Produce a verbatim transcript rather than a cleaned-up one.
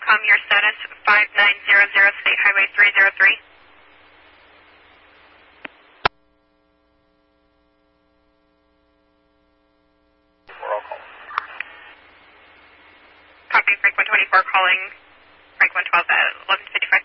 com, your status five nine zero zero State Highway three zero three. Copy, Frank one twenty-four calling Frank one twelve at eleven fifty-five.